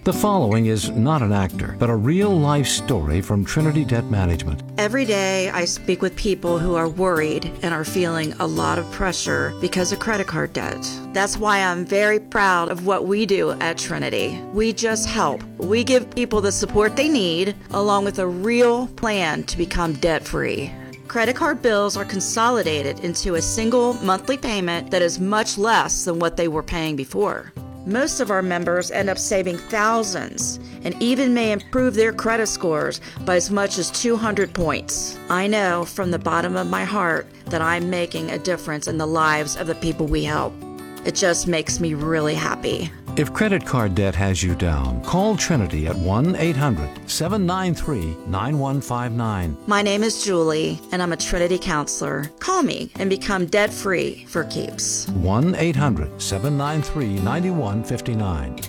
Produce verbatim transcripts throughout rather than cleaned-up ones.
The following is not an actor, but a real-life story from Trinity Debt Management. Every day I speak with people who are worried and are feeling a lot of pressure because of credit card debt. That's why I'm very proud of what we do at Trinity. We just help. We give people the support they need, along with a real plan to become debt-free. Credit card bills are consolidated into a single monthly payment that is much less than what they were paying before. Most of our members end up saving thousands and even may improve their credit scores by as much as two hundred points. I know from the bottom of my heart that I'm making a difference in the lives of the people we help. It just makes me really happy. If credit card debt has you down, call Trinity at one eight hundred, seven nine three, nine one five nine. My name is Julie, and I'm a Trinity counselor. Call me and become debt-free for keeps. one eight hundred, seven nine three, nine one five nine.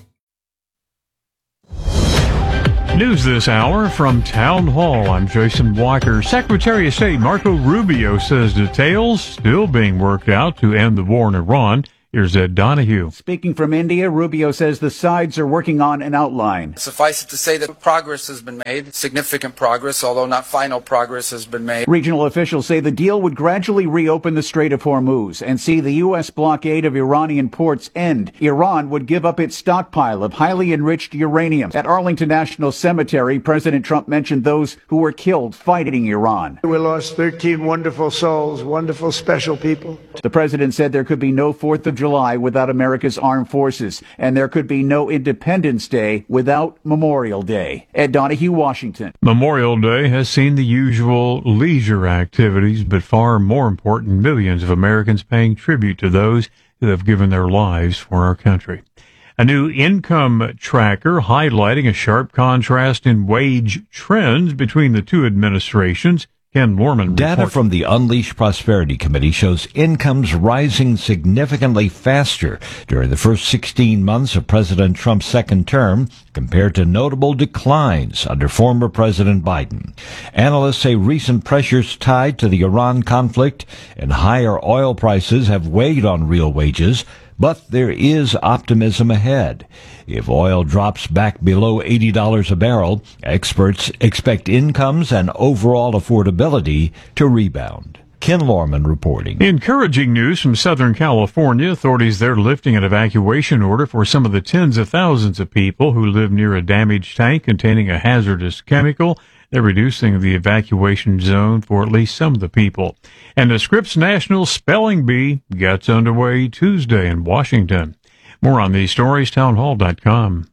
News this hour from Town Hall. I'm Jason Walker. Secretary of State Marco Rubio says details still being worked out to end the war in Iran. Here's Ed Donahue. Speaking from India, Rubio says the sides are working on an outline. Suffice it to say that progress has been made, significant progress, although not final progress has been made. Regional officials say the deal would gradually reopen the Strait of Hormuz and see the U S blockade of Iranian ports end. Iran would give up its stockpile of highly enriched uranium. At Arlington National Cemetery, President Trump mentioned those who were killed fighting Iran. We lost thirteen wonderful souls, wonderful, special people. The president said there could be no fourth of July without America's armed forces, and there could be no Independence Day without Memorial Day. Ed Donahue, Washington. Memorial Day has seen the usual leisure activities, but far more important, millions of Americans paying tribute to those who have given their lives for our country. A new income tracker highlighting a sharp contrast in wage trends between the two administrations. Ken Lorman Data reports. from the Unleash Prosperity Committee shows incomes rising significantly faster during the first sixteen months of President Trump's second term compared to notable declines under former President Biden. Analysts say recent pressures tied to the Iran conflict and higher oil prices have weighed on real wages, but there is optimism ahead. If oil drops back below eighty dollars a barrel, experts expect incomes and overall affordability to rebound. Ken Lorman reporting. Encouraging news from Southern California. Authorities there lifting an evacuation order for some of the tens of thousands of people who live near a damaged tank containing a hazardous chemical. They're reducing the evacuation zone for at least some of the people. And the Scripps National Spelling Bee gets underway Tuesday in Washington. More on these stories, townhall dot com.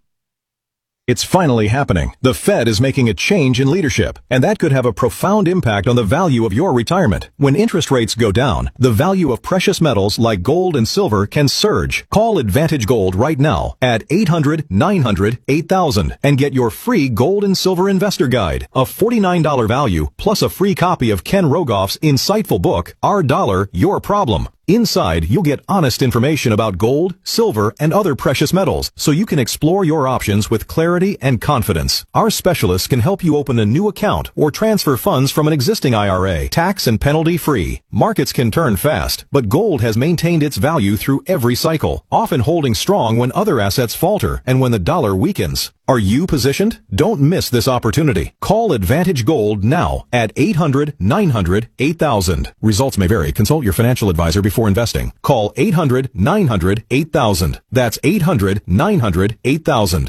It's finally happening. The Fed is making a change in leadership, and that could have a profound impact on the value of your retirement. When interest rates go down, the value of precious metals like gold and silver can surge. Call Advantage Gold right now at eight hundred, nine hundred, eight thousand and get your free gold and silver investor guide, a forty-nine dollars value plus a free copy of Ken Rogoff's insightful book, Our Dollar, Your Problem. Inside, you'll get honest information about gold, silver, and other precious metals, so you can explore your options with clarity and confidence. Our specialists can help you open a new account or transfer funds from an existing I R A, tax and penalty free. Markets can turn fast, but gold has maintained its value through every cycle, often holding strong when other assets falter and when the dollar weakens. Are you positioned? Don't miss this opportunity. Call Advantage Gold now at eight hundred, nine hundred, eight thousand. Results may vary. Consult your financial advisor before investing. Call eight hundred, nine hundred, eight thousand. That's eight hundred, nine hundred, eight thousand.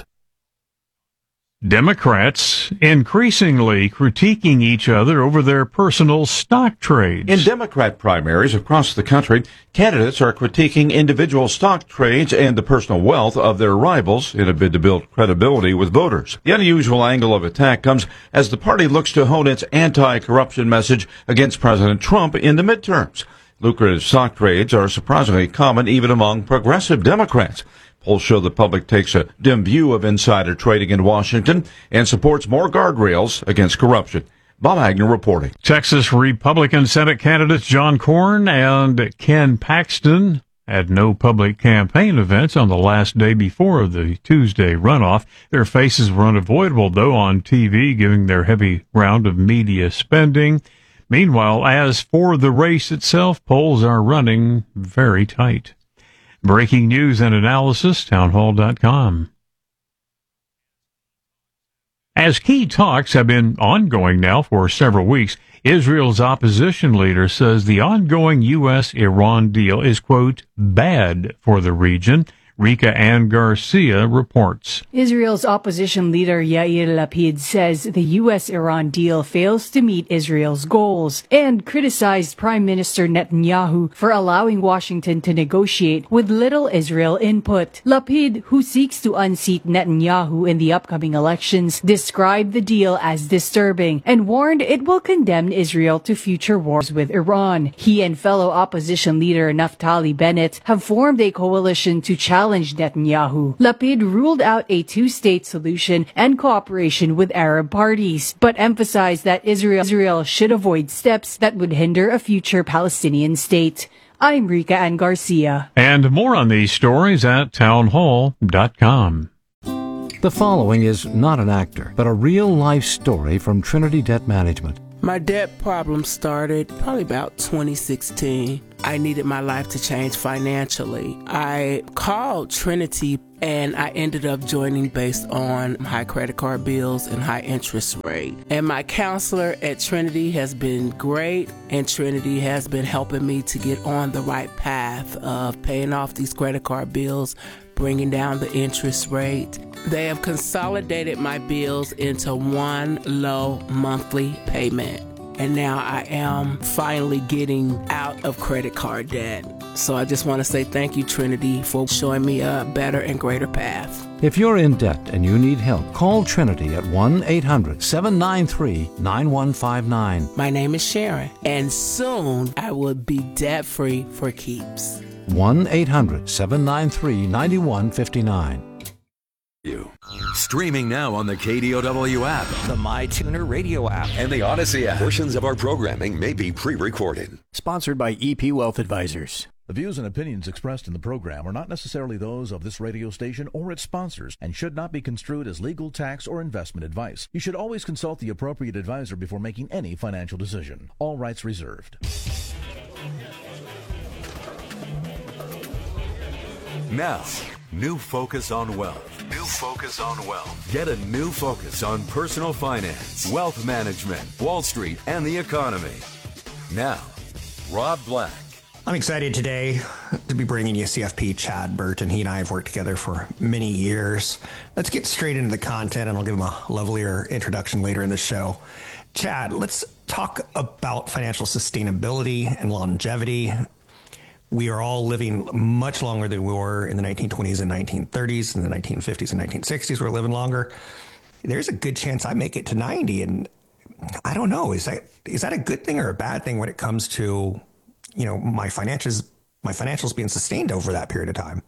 Democrats increasingly critiquing each other over their personal stock trades. In Democrat primaries across the country, candidates are critiquing individual stock trades and the personal wealth of their rivals in a bid to build credibility with voters. The unusual angle of attack comes as the party looks to hone its anti-corruption message against President Trump in the midterms. Lucrative stock trades are surprisingly common even among progressive Democrats. Polls show the public takes a dim view of insider trading in Washington and supports more guardrails against corruption. Bob Agnew reporting. Texas Republican Senate candidates John Cornyn and Ken Paxton had no public campaign events on the last day before the Tuesday runoff. Their faces were unavoidable, though, on T V, giving their heavy round of media spending. Meanwhile, as for the race itself, polls are running very tight. Breaking news and analysis, townhall dot com. As key talks have been ongoing now for several weeks, Israel's opposition leader says the ongoing U S Iran deal is, quote, bad for the region. Rika Ann Garcia reports. Israel's opposition leader Yair Lapid says the U S Iran deal fails to meet Israel's goals and criticized Prime Minister Netanyahu for allowing Washington to negotiate with little Israel input. Lapid, who seeks to unseat Netanyahu in the upcoming elections, described the deal as disturbing and warned it will condemn Israel to future wars with Iran. He and fellow opposition leader Naftali Bennett have formed a coalition to challenge Netanyahu. Lapid ruled out a two-state solution and cooperation with Arab parties, but emphasized that Israel, Israel should avoid steps that would hinder a future Palestinian state. I'm Rika Ann Garcia. And more on these stories at townhall dot com. The following is not an actor, but a real-life story from Trinity Debt Management. My debt problem started probably about twenty sixteen. I needed my life to change financially. I called Trinity and I ended up joining based on high credit card bills and high interest rate. And my counselor at Trinity has been great, and Trinity has been helping me to get on the right path of paying off these credit card bills, bringing down the interest rate. They have consolidated my bills into one low monthly payment. And now I am finally getting out of credit card debt. So I just want to say thank you, Trinity, for showing me a better and greater path. If you're in debt and you need help, call Trinity at one eight hundred seven nine three nine one five nine. My name is Sharon, and soon I will be debt-free for keeps. one eight hundred seven nine three nine one five nine. You. Streaming now on the K D O W app, the MyTuner radio app, and the Odyssey app. Portions of our programming may be pre-recorded. Sponsored by E P Wealth Advisors. The views and opinions expressed in the program are not necessarily those of this radio station or its sponsors and should not be construed as legal, tax, or investment advice. You should always consult the appropriate advisor before making any financial decision. All rights reserved. Now, new focus on wealth. New focus on wealth. Get a new focus on personal finance, wealth management, Wall Street, and the economy. Now, Rob Black. I'm excited today to be bringing you C F P Chad Burton. He and I have worked together for many years. Let's get straight into the content, and I'll give him a lovelier introduction later in the show. Chad, let's talk about financial sustainability and longevity. We are all living much longer than we were in the nineteen twenties and nineteen thirties. In the nineteen fifties and nineteen sixties, we're living longer. There's a good chance I make it to ninety, and I don't know. Is that is that a good thing or a bad thing when it comes to, you know, my financials, my financials being sustained over that period of time?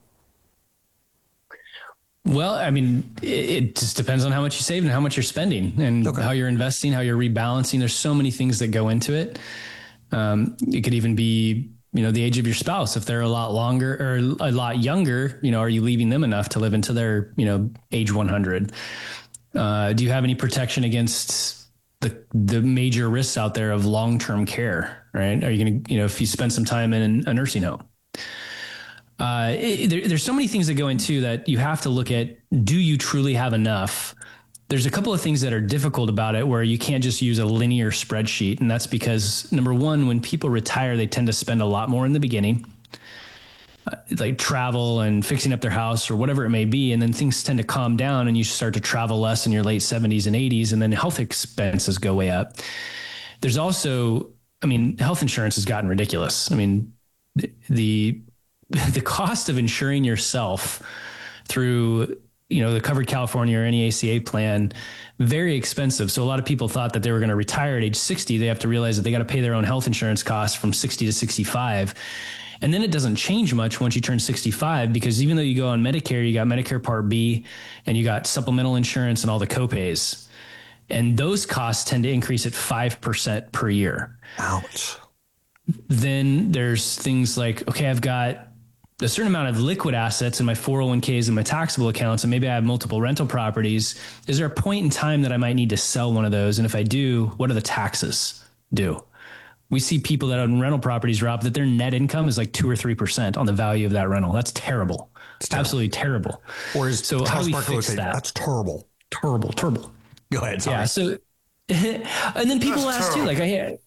Well, I mean, it, it just depends on how much you save and how much you're spending and okay. how you're investing, how you're rebalancing. There's so many things that go into it. Um, it could even be, you know, the age of your spouse. If they're a lot longer or a lot younger, you know, are you leaving them enough to live into their, you know, age one hundred? Uh, do you have any protection against the the major risks out there of long-term care, right? Are you going to, you know, if you spend some time in a nursing home? Uh, it, there, there's so many things that go into that you have to look at. Do you truly have enough? There's a couple of things that are difficult about it where you can't just use a linear spreadsheet. And that's because, number one, when people retire, they tend to spend a lot more in the beginning, uh, like travel and fixing up their house or whatever it may be. And then things tend to calm down and you start to travel less in your late seventies and eighties. And then health expenses go way up. There's also, I mean, health insurance has gotten ridiculous. I mean, the, the, the cost of insuring yourself through, you know, the Covered California or any A C A plan, very expensive. So a lot of people thought that they were going to retire at age sixty. They have to realize that they got to pay their own health insurance costs from sixty to sixty-five. And then it doesn't change much once you turn sixty-five, because even though you go on Medicare, you got Medicare Part B and you got supplemental insurance and all the copays. And those costs tend to increase at five percent per year. Ouch. Then there's things like, okay, I've got a certain amount of liquid assets in my four oh one k's and my taxable accounts, and maybe I have multiple rental properties. Is there a point in time that I might need to sell one of those? And if I do, what do the taxes do? We see people that own rental properties, Rob, that their net income is like two or three percent on the value of that rental. That's terrible. It's terrible. Absolutely terrible. Or is so how do we fix say, that? That's terrible. Terrible, terrible. Go ahead. Sorry. Yeah. So, and then people That's ask terrible. too, like,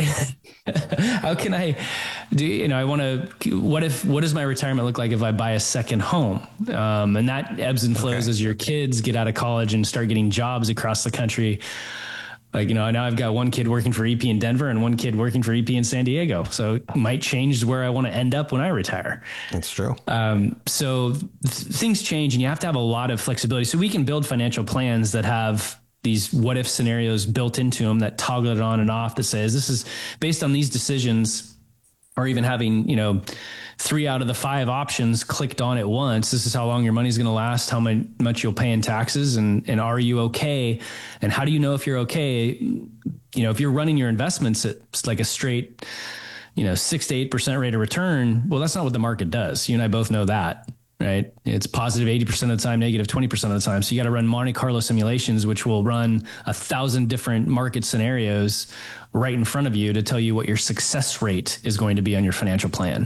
I, how can I do, you know, I want to, what if, what does my retirement look like if I buy a second home? Um, and that ebbs and flows okay. as your kids get out of college and start getting jobs across the country. Like, you know, now I've got one kid working for E P in Denver and one kid working for E P in San Diego. So it might change where I want to end up when I retire. That's true. Um, so th- things change and you have to have a lot of flexibility. So we can build financial plans that have these what if scenarios built into them that toggle it on and off that says this is based on these decisions, or even having, you know, three out of the five options clicked on at once. This is how long your money's going to last, how much you'll pay in taxes, and, and are you okay? And how do you know if you're okay? You know, if you're running your investments at like a straight, you know, six to eight percent rate of return, well, that's not what the market does. You and I both know that, right? It's positive eighty percent of the time, negative twenty percent of the time. So you got to run Monte Carlo simulations, which will run a thousand different market scenarios right in front of you to tell you what your success rate is going to be on your financial plan.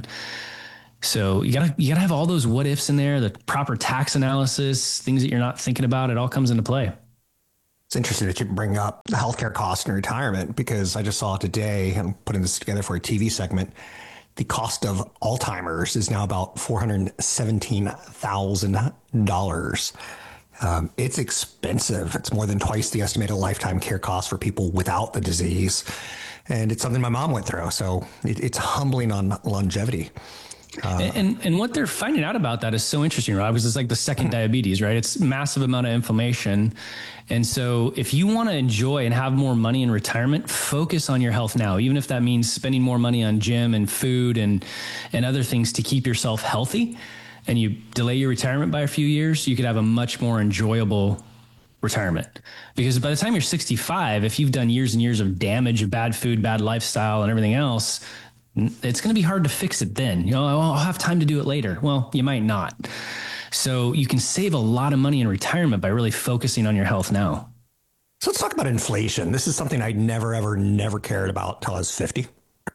So you gotta, you gotta have all those what ifs in there, the proper tax analysis, things that you're not thinking about. It all comes into play. It's interesting that you bring up the healthcare costs in retirement, because I just saw today, I'm putting this together for a T V segment, the cost of Alzheimer's is now about four hundred seventeen thousand dollars. Um, it's expensive. It's more than twice the estimated lifetime care cost for people without the disease. And it's something my mom went through. So it, it's humbling on longevity. Uh, and, and and what they're finding out about that is so interesting, Rob, because it's like the second diabetes, right? It's massive amount of inflammation. And so if you want to enjoy and have more money in retirement, focus on your health now, even if that means spending more money on gym and food and, and other things to keep yourself healthy, and you delay your retirement by a few years, you could have a much more enjoyable retirement. Because by the time you're sixty-five, if you've done years and years of damage of bad food, bad lifestyle, and everything else, it's going to be hard to fix it then. You know, I'll have time to do it later. Well, you might not. So you can save a lot of money in retirement by really focusing on your health now. So let's talk about inflation. This is something I never, ever, never cared about till I was fifty.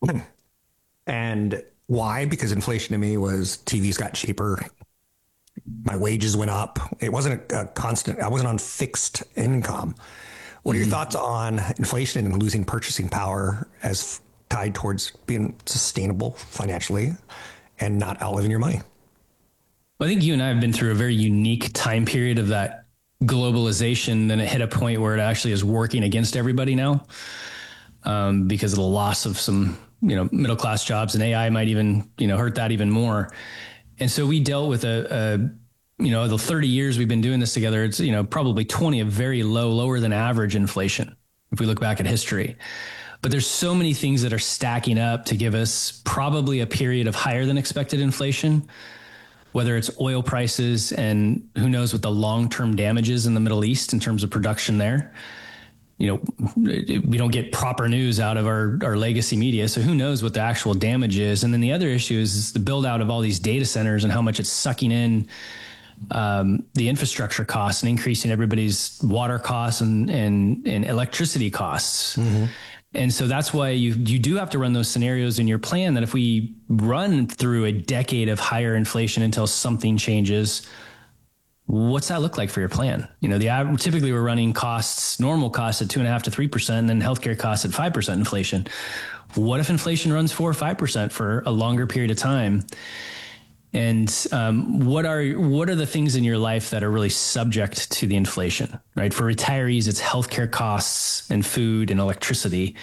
And why? Because inflation to me was T Vs got cheaper. My wages went up. It wasn't a, a constant. I wasn't on fixed income. What are your mm-hmm. thoughts on inflation and losing purchasing power as tied towards being sustainable financially and not outliving your money? Well, I think you and I have been through a very unique time period of that globalization. Then it hit a point where it actually is working against everybody now, um, because of the loss of some, you know, middle-class jobs, and A I might even, you know, hurt that even more. And so we dealt with a, a, you know, the thirty years we've been doing this together, it's, you know, probably twenty of very low, lower than average inflation, if we look back at history. But there's so many things that are stacking up to give us probably a period of higher than expected inflation, whether it's oil prices and who knows what the long-term damage is in the Middle East in terms of production there. You know, we don't get proper news out of our, our legacy media. So who knows what the actual damage is. And then the other issue is the build out of all these data centers and how much it's sucking in um, the infrastructure costs and increasing everybody's water costs and, and, and electricity costs. Mm-hmm. And so that's why you you do have to run those scenarios in your plan, that if we run through a decade of higher inflation until something changes, what's that look like for your plan? You know, the typically we're running costs, normal costs at two and a half to three percent, and then healthcare costs at five percent inflation. What if inflation runs four or five percent for a longer period of time? And um, what are what are the things in your life that are really subject to the inflation, right? For retirees, it's healthcare costs and food and electricity.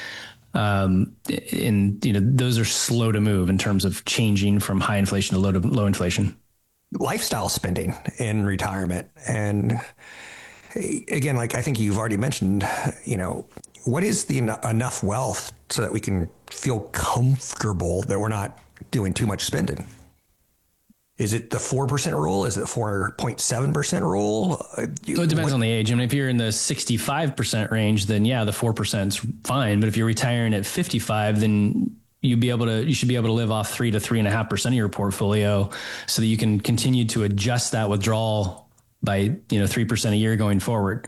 Um, and, you know, those are slow to move in terms of changing from high inflation to low to low inflation. Lifestyle spending in retirement. And again, like I think you've already mentioned, you know, what is the en- enough wealth so that we can feel comfortable that we're not doing too much spending? Is it the four percent rule? Is it the four point seven percent rule? You, so it depends what, on the age. I mean, if you're in the sixty-five percent range, then yeah, the four percent is fine. But if you're retiring at fifty-five, then you'd be able to, you should be able to live off three to three and a half percent of your portfolio so that you can continue to adjust that withdrawal by, you know, three percent a year going forward.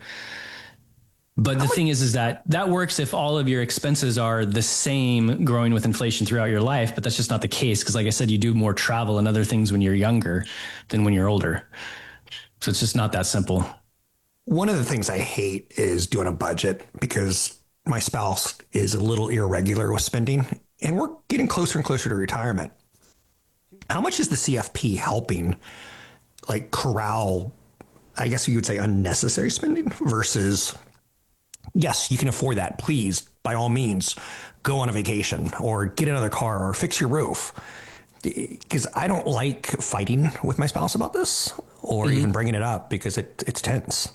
But the thing is, is that that works if all of your expenses are the same growing with inflation throughout your life. But that's just not the case. Because like I said, you do more travel and other things when you're younger than when you're older. So it's just not that simple. One of the things I hate is doing a budget because my spouse is a little irregular with spending, and we're getting closer and closer to retirement. How much is the C F P helping, like, corral, I guess you would say, unnecessary spending versus, yes, you can afford that. Please, by all means, go on a vacation or get another car or fix your roof. Because I don't like fighting with my spouse about this or mm-hmm. even bringing it up because it, it's tense.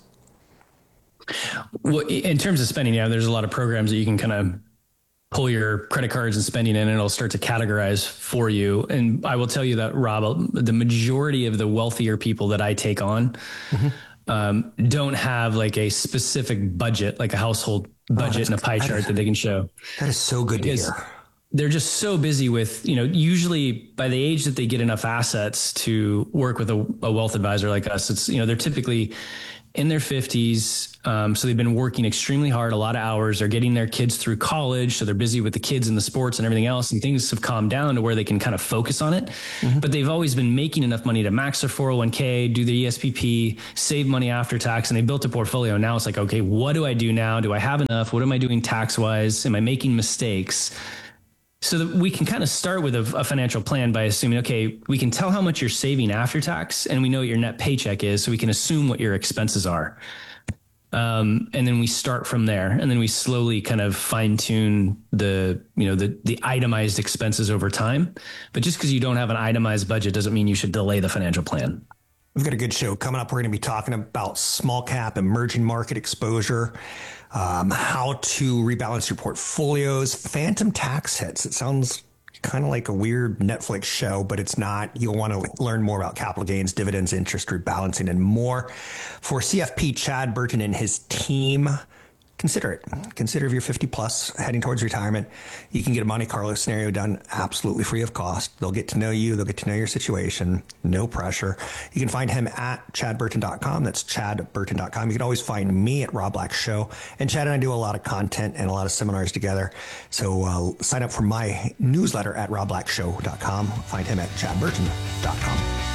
Well, in terms of spending, yeah, there's a lot of programs that you can kind of pull your credit cards and spending in, and it'll start to categorize for you. And I will tell you that, Rob, the majority of the wealthier people that I take on mm-hmm. um, don't have like a specific budget, like a household budget oh, and a pie chart that they can show. That is so good because to hear. They're just so busy with, you know, usually by the age that they get enough assets to work with a, a wealth advisor like us, it's, you know, they're typically in their fifties. Um, so they've been working extremely hard, a lot of hours. They're getting their kids through college. So they're busy with the kids and the sports and everything else. And things have calmed down to where they can kind of focus on it. Mm-hmm. But they've always been making enough money to max their four oh one k, do their E S P P, save money after tax. And they built a portfolio. Now it's like, okay, what do I do now? Do I have enough? What am I doing tax wise? Am I making mistakes? So that we can kind of start with a, a financial plan by assuming, okay, we can tell how much you're saving after tax and we know what your net paycheck is. So we can assume what your expenses are. Um, and then we start from there, and then we slowly kind of fine tune the, you know, the, the itemized expenses over time. But just because you don't have an itemized budget doesn't mean you should delay the financial plan. We've got a good show coming up. We're going to be talking about small cap emerging market exposure, um, how to rebalance your portfolios, phantom tax hits. It sounds kind of like a weird Netflix show, but it's not. You'll want to learn more about capital gains, dividends, interest rebalancing, and more. For C F P Chad Burton and his team, consider it. Consider if you're fifty plus heading towards retirement, you can get a Monte Carlo scenario done absolutely free of cost. They'll get to know you. They'll get to know your situation. No pressure. You can find him at chad burton dot com. That's chad burton dot com. You can always find me at Rob Black Show. And Chad and I do a lot of content and a lot of seminars together. So uh, sign up for my newsletter at rob black show dot com. Find him at chad burton dot com.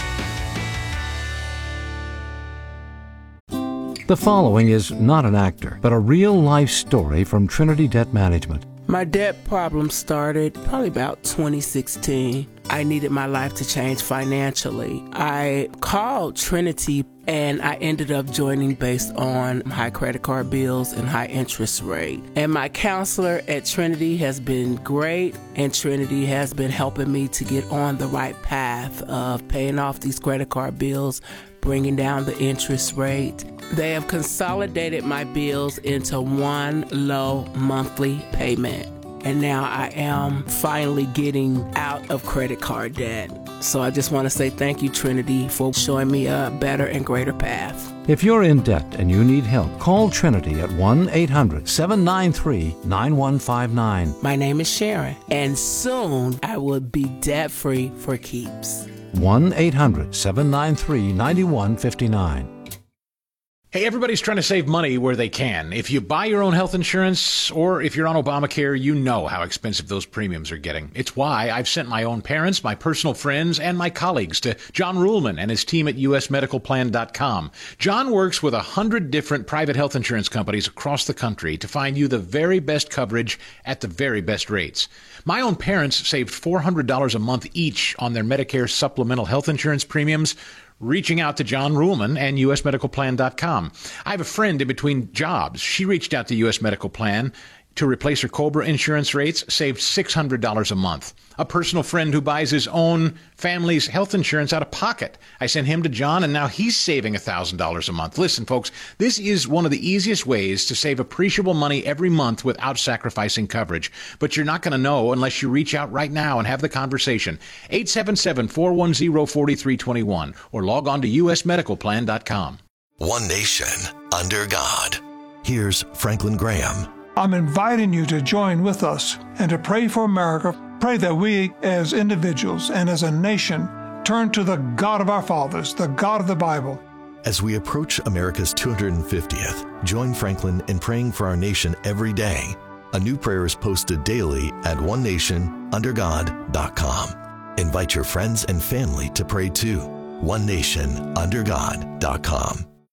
The following is not an actor, but a real-life story from Trinity Debt Management. My debt problem started probably about twenty sixteen. I needed my life to change financially. I called Trinity, and I ended up joining based on high credit card bills and high interest rate. And my counselor at Trinity has been great, and Trinity has been helping me to get on the right path of paying off these credit card bills, bringing down the interest rate. They have consolidated my bills into one low monthly payment. And now I am finally getting out of credit card debt. So I just want to say thank you, Trinity, for showing me a better and greater path. If you're in debt and you need help, call Trinity at one eight hundred seven nine three nine one five nine. My name is Sharon, and soon I will be debt-free for keeps. one eight hundred seven nine three nine one five nine. Hey, everybody's trying to save money where they can. If you buy your own health insurance or if you're on Obamacare, you know how expensive those premiums are getting. It's why I've sent my own parents, my personal friends, and my colleagues to John Ruhlman and his team at U S medical plan dot com. John works with a hundred different private health insurance companies across the country to find you the very best coverage at the very best rates. My own parents saved four hundred dollars a month each on their Medicare supplemental health insurance premiums, reaching out to John Ruhlman and U S medical plan dot com. I have a friend in between jobs. She reached out to U S Medical Plan to replace her COBRA insurance rates, saved six hundred dollars a month. A personal friend who buys his own family's health insurance out of pocket. I sent him to John, and now he's saving one thousand dollars a month. Listen, folks, this is one of the easiest ways to save appreciable money every month without sacrificing coverage. But you're not going to know unless you reach out right now and have the conversation. eight seven seven, four one zero, four three two one or log on to U S medical plan dot com. One nation under God. Here's Franklin Graham. I'm inviting you to join with us and to pray for America. Pray that we as individuals and as a nation turn to the God of our fathers, the God of the Bible. As we approach America's two hundred fiftieth, join Franklin in praying for our nation every day. A new prayer is posted daily at one nation under god dot com. Invite your friends and family to pray too. one nation under god dot com.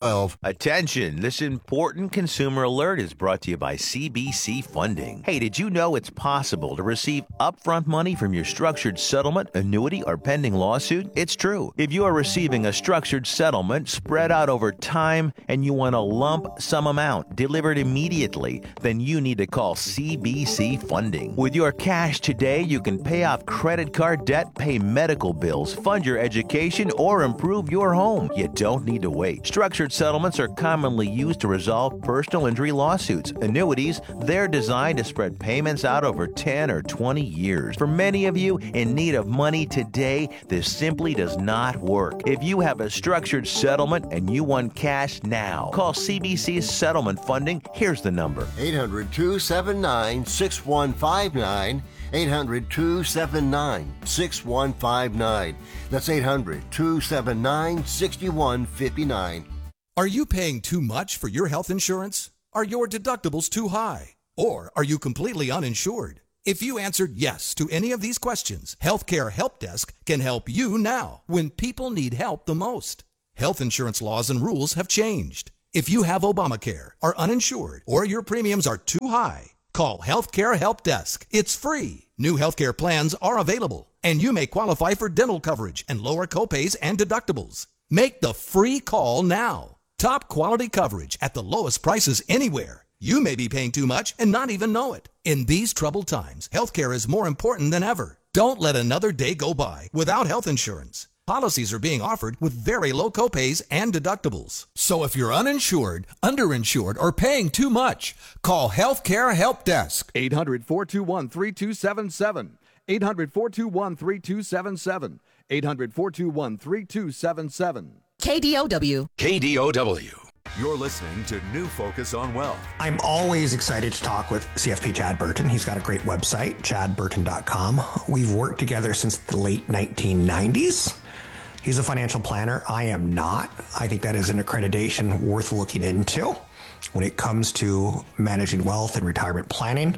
Attention, this important consumer alert is brought to you by C B C Funding. Hey, did you know it's possible to receive upfront money from your structured settlement, annuity, or pending lawsuit? It's true. If you are receiving a structured settlement spread out over time and you want a lump sum amount delivered immediately, then you need to call C B C Funding. With your cash today, you can pay off credit card debt, pay medical bills, fund your education, or improve your home. You don't need to wait. Structured settlements are commonly used to resolve personal injury lawsuits. Annuities, they're designed to spread payments out over ten or twenty years. For many of you in need of money today, this simply does not work. If you have a structured settlement and you want cash now, call C B C Settlement Funding. Here's the number. eight hundred, two seven nine, six one five nine. eight hundred, two seven nine, six one five nine. That's eight hundred, two seven nine, six one five nine. Are you paying too much for your health insurance? Are your deductibles too high? Or are you completely uninsured? If you answered yes to any of these questions, Healthcare Help Desk can help you now when people need help the most. Health insurance laws and rules have changed. If you have Obamacare, are uninsured, or your premiums are too high, call Healthcare Help Desk. It's free. New healthcare plans are available, and you may qualify for dental coverage and lower copays and deductibles. Make the free call now. Top quality coverage at the lowest prices anywhere. You may be paying too much and not even know it. In these troubled times, healthcare is more important than ever. Don't let another day go by without health insurance. Policies are being offered with very low copays and deductibles. So if you're uninsured, underinsured, or paying too much, call Healthcare Help Desk. eight hundred, four two one, three two seven seven. eight hundred, four two one, three two seven seven. eight hundred, four two one, three two seven seven. K D O W. K D O W. You're listening to New Focus on Wealth. I'm always excited to talk with C F P Chad Burton. He's got a great website, chad burton dot com. We've worked together since the late nineteen nineties. He's a financial planner. I am not. I think that is an accreditation worth looking into when it comes to managing wealth and retirement planning.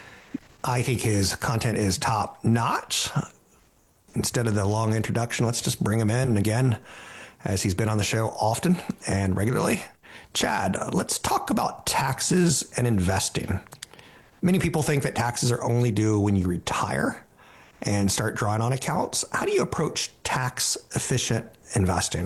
I think his content is top notch. Instead of the long introduction, let's just bring him in. And again, as he's been on the show often and regularly. Chad, let's talk about taxes and investing. Many people think that taxes are only due when you retire and start drawing on accounts. How do you approach tax-efficient investing?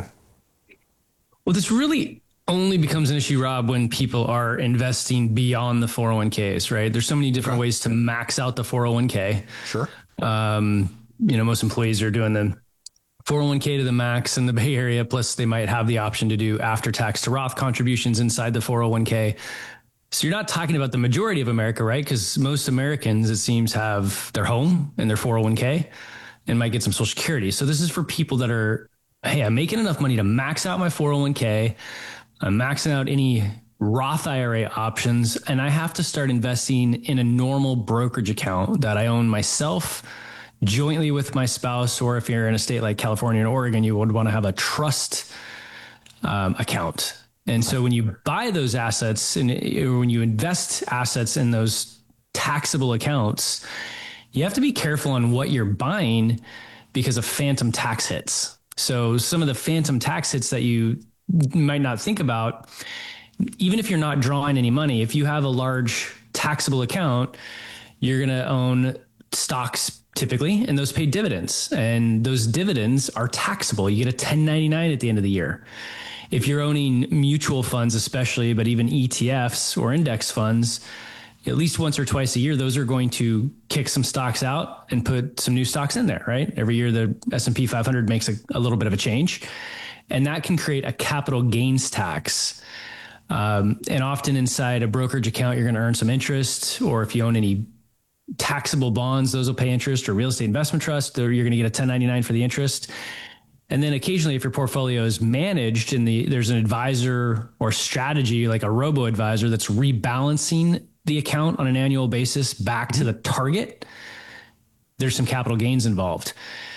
Well, this really only becomes an issue, Rob, when people are investing beyond the four oh one k's, right? There's so many different ways to max out the four oh one k. Sure. Um, you know, most employees are doing the four oh one k to the max in the Bay Area. Plus, they might have the option to do after-tax to Roth contributions inside the four oh one k. So you're not talking about the majority of America, right? Because most Americans, it seems, have their home and their four oh one k and might get some Social Security. So this is for people that are, hey, I'm making enough money to max out my four oh one k. I'm maxing out any Roth I R A options, and I have to start investing in a normal brokerage account that I own myself, jointly with my spouse, or if you're in a state like California and Oregon, you would want to have a trust um, account. And so when you buy those assets and or when you invest assets in those taxable accounts, you have to be careful on what you're buying because of phantom tax hits. So some of the phantom tax hits that you might not think about, even if you're not drawing any money, if you have a large taxable account, you're going to own stocks typically, and those pay dividends, and those dividends are taxable. You get a ten ninety-nine at the end of the year. If you're owning mutual funds, especially, but even E T Fs or index funds, at least once or twice a year, those are going to kick some stocks out and put some new stocks in there, right? Every year, the S and P five hundred makes a, a little bit of a change, and that can create a capital gains tax. Um, and often inside a brokerage account, you're going to earn some interest, or if you own any taxable bonds, those will pay interest, or real estate investment trust, you're going to get a ten ninety-nine for the interest. And then occasionally, if your portfolio is managed and the there's an advisor or strategy like a robo advisor that's rebalancing the account on an annual basis back to the target, there's some capital gains involved.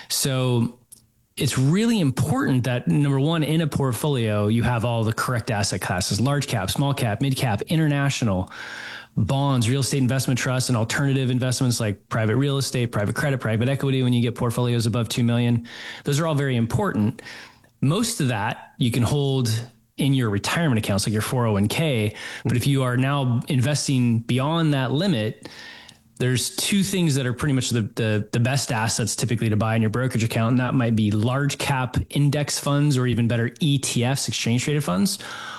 So it's really important that, number one, in a portfolio, you have all the correct asset classes: large cap, small cap, mid cap, international, bonds, real estate investment trusts, and alternative investments like private real estate, private credit, private equity. When you get portfolios above two million, those are all very important. Most of that you can hold in your retirement accounts, like your four oh one k. But if you are now investing beyond that limit, there's two things that are pretty much the, the, the best assets typically to buy in your brokerage account. And that might be large cap index funds, or even better, E T Fs, exchange traded funds,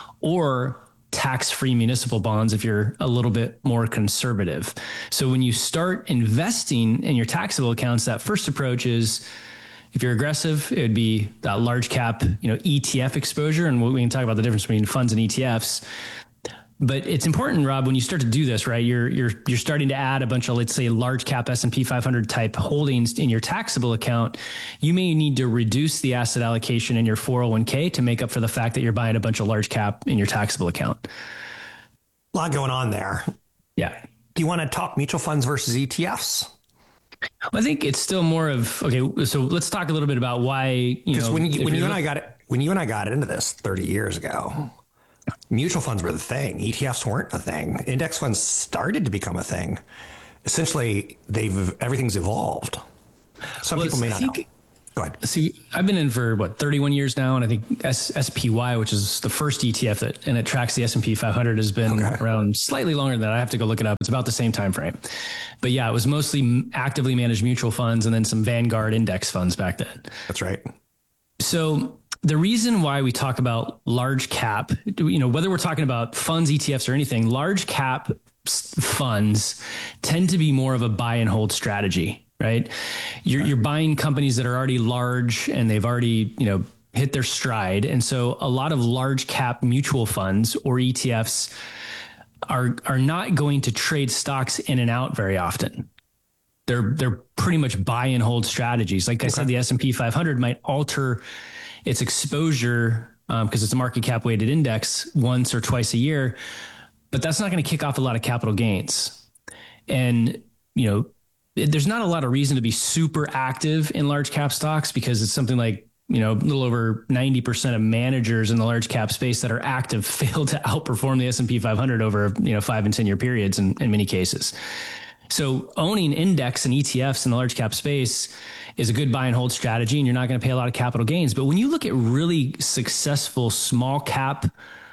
or tax-free municipal bonds if you're a little bit more conservative. So when you start investing in your taxable accounts, that first approach is, if you're aggressive, it would be that large cap, you know, E T F exposure. And we can talk about the difference between funds and E T Fs. But it's important, Rob, when you start to do this, right, you're you're you're starting to add a bunch of, let's say, large cap S and P five hundred type holdings in your taxable account. You may need to reduce the asset allocation in your four oh one k to make up for the fact that you're buying a bunch of large cap in your taxable account. A lot going on there. Yeah. Do you want to talk mutual funds versus E T Fs? Well, I think it's still more of, okay, so let's talk a little bit about why, you know. when you, when you and I got it, when you and I got into this thirty years ago, mutual funds were the thing. E T Fs weren't a thing. Index funds started to become a thing. Essentially, they've everything's evolved. Some well, people may I not think, know. Go ahead. See, I've been in for what, thirty-one years now, and I think S- SPY, which is the first E T F that, and it tracks the S and P five hundred, has been okay. around slightly longer than that. I have to go look it up. It's about the same time frame. But yeah, it was mostly actively managed mutual funds and then some Vanguard index funds back then. That's right. So the reason why we talk about large cap, you know, whether we're talking about funds, E T Fs, or anything, large cap funds tend to be more of a buy and hold strategy, right? You're, you're buying companies that are already large and they've already, you know, hit their stride. And so a lot of large cap mutual funds or E T Fs are, are not going to trade stocks in and out very often. They're, they're pretty much buy and hold strategies. Like I okay. said, the S and P five hundred might alter its exposure um, because it's a market cap weighted index once or twice a year, but that's not going to kick off a lot of capital gains. And, you know, it, there's not a lot of reason to be super active in large cap stocks because it's something like, you know, a little over ninety percent of managers in the large cap space that are active fail to outperform the S and P five hundred over, you know, five and ten year periods in, in many cases. So owning index and E T Fs in the large cap space is a good buy and hold strategy, and you're not going to pay a lot of capital gains. But when you look at really successful small cap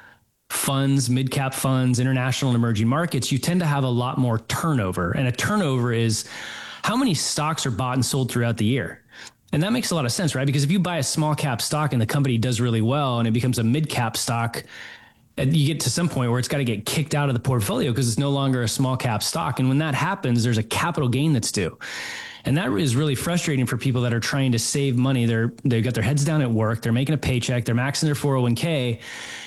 funds, mid cap funds, international and emerging markets, you tend to have a lot more turnover. And a turnover is how many stocks are bought and sold throughout the year. And that makes a lot of sense, right? Because if you buy a small cap stock and the company does really well and it becomes a mid cap stock, you get to some point where it's got to get kicked out of the portfolio because it's no longer a small cap stock. And when that happens, there's a capital gain that's due. And that is really frustrating for people that are trying to save money. They're, they've got their heads down at work. They're making a paycheck. They're maxing their four oh one k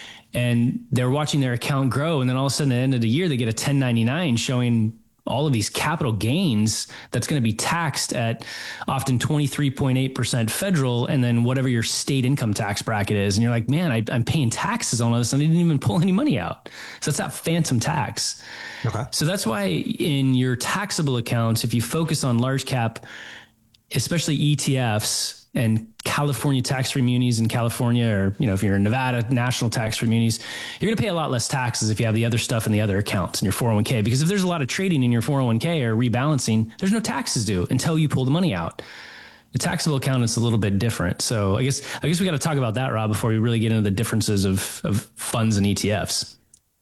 and they're watching their account grow. And then all of a sudden at the end of the year, they get a ten ninety-nine showing all of these capital gains that's going to be taxed at often twenty-three point eight percent federal and then whatever your state income tax bracket is. And you're like, man, I, I'm paying taxes on all this and I didn't even pull any money out. So that's that phantom tax. Okay. So that's why in your taxable accounts, if you focus on large cap, especially E T Fs and California tax-free munis in California, or, you know, if you're in Nevada, national tax-free munis, you're going to pay a lot less taxes if you have the other stuff in the other accounts in your four oh one k. Because if there's a lot of trading in your four oh one k or rebalancing, there's no taxes due until you pull the money out. The taxable account is a little bit different. So I guess I guess we got to talk about that, Rob, before we really get into the differences of, of funds and E T Fs.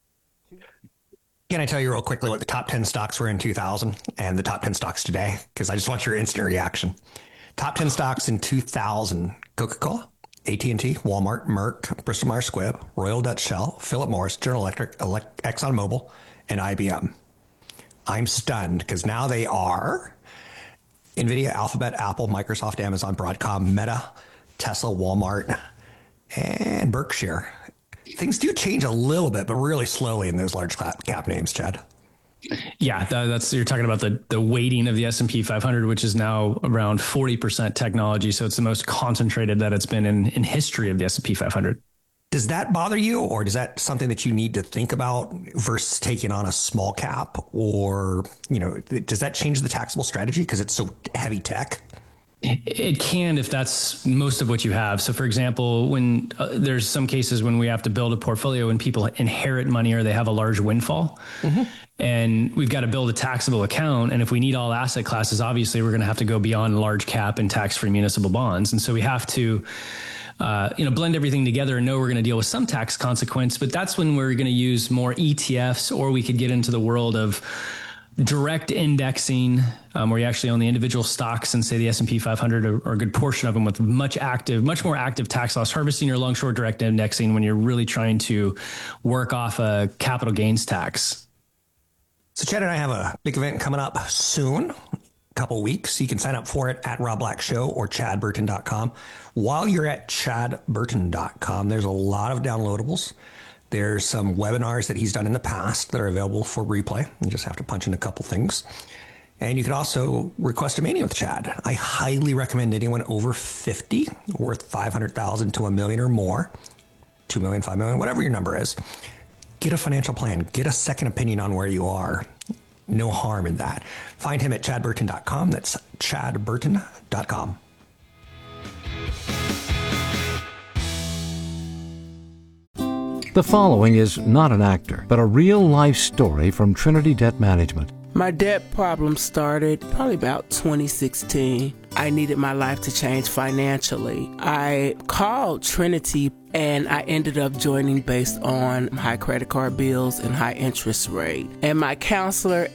Can I tell you real quickly what the top ten stocks were in two thousand and the top ten stocks today? Because I just want your instant reaction. Top ten stocks in two thousand: Coca-Cola, A T and T, Walmart, Merck, Bristol Myers Squibb, Royal Dutch Shell, Philip Morris, General Electric, Elect- ExxonMobil, and I B M. I'm stunned because now they are NVIDIA, Alphabet, Apple, Microsoft, Amazon, Broadcom, Meta, Tesla, Walmart, and Berkshire. Things do change a little bit, but really slowly in those large cap names, Chad. Yeah, that, that's you're talking about the the weighting of the S and P five hundred, which is now around forty percent technology. So it's the most concentrated that it's been in, in history of the S and P five hundred. Does that bother you, or is that something that you need to think about versus taking on a small cap? Or, you know, does that change the taxable strategy because it's so heavy tech? It can if that's most of what you have. So, for example, when uh, there's some cases when we have to build a portfolio and people inherit money or they have a large windfall, mm-hmm. and we've got to build a taxable account. And if we need all asset classes, obviously we're going to have to go beyond large cap and tax-free municipal bonds. And so we have to uh, you know, blend everything together and know we're going to deal with some tax consequence. But that's when we're going to use more E T Fs, or we could get into the world of direct indexing, um, where you actually own the individual stocks and say the S and P five hundred or, or a good portion of them with much active, much more active tax loss harvesting or long short direct indexing when you're really trying to work off a capital gains tax. So Chad and I have a big event coming up soon, a couple weeks. You can sign up for it at Rob Black Show or chad burton dot com. While you're at chad burton dot com, there's a lot of downloadables. There's some webinars that he's done in the past that are available for replay. You just have to punch in a couple things. And you can also request a meeting with Chad. I highly recommend anyone over fifty, worth five hundred thousand to a million or more, two million, five million, whatever your number is. Get a financial plan. Get a second opinion on where you are. No harm in that. Find him at chad burton dot com. That's chad burton dot com. The following is not an actor, but a real-life story from Trinity Debt Management. My debt problem started probably about twenty sixteen. I needed my life to change financially. I called Trinity and I ended up joining based on high credit card bills and high interest rate. And my counselor